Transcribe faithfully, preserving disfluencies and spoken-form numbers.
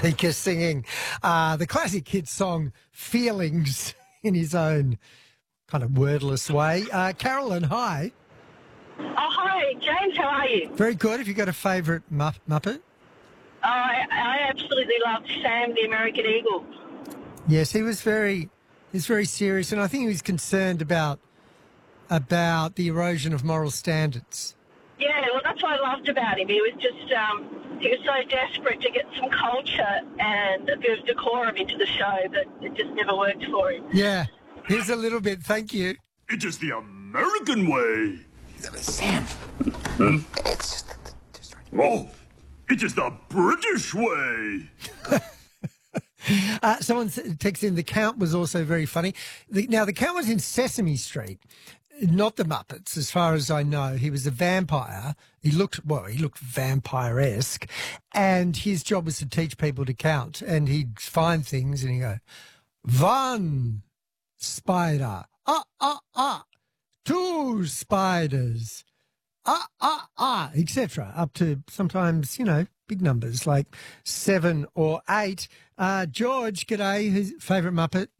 Pika singing uh, the classic hit song Feelings in his own kind of wordless way. Uh, Carolyn, hi. Oh, hi, James. How are you? Very good. Have you got a favourite Mupp- Muppet? Oh, I, I absolutely loved Sam the American Eagle. Yes, he was very, he was very serious, and I think he was concerned about about the erosion of moral standards. Yeah, well, that's what I loved about him. He was just, um, he was so desperate to get some culture and a bit of decorum into the show, but it just never worked for him. Yeah, here's a little bit. Thank you. It is the American way. Sam. Hmm? It's just, just Oh, it is the British way. Uh, someone texted in, the Count was also very funny. The, now, the Count was in Sesame Street, not the Muppets, as far as I know. He was a vampire. He looked, well, he looked vampire-esque, and his job was to teach people to count, and he'd find things, and he'd go, one spider, ah, ah, ah, two spiders, ah, ah, ah, et cetera, up to sometimes, you know, big numbers like seven or eight. Uh, George, g'day. His favourite Muppet?